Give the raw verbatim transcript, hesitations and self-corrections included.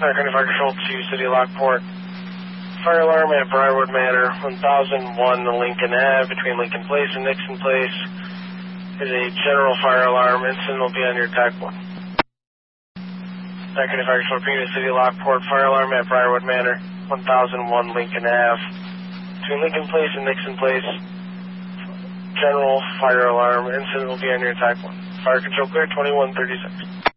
County Fire Control to City of Lockport. Fire alarm at Briarwood Manor, one thousand one Lincoln Avenue, between Lincoln Place and Nixon Place. Is a general fire alarm. Incident will be on your TAC one. County Fire Control to City of Lockport. Fire alarm at Briarwood Manor, one thousand one Lincoln Avenue, between Lincoln Place and Nixon Place. General fire alarm. Incident will be on your TAC one. Fire control clear, twenty-one thirty-six.